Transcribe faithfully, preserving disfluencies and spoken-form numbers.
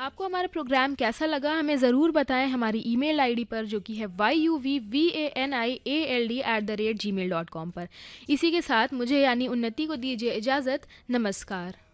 आपको हमारा प्रोग्राम कैसा लगा हमें ज़रूर बताएं हमारी ईमेल आईडी पर, जो कि है why you we V A N I A L D at the rate ji mail dot com पर। इसी के साथ मुझे यानी उन्नति को दीजिए इजाज़त। नमस्कार।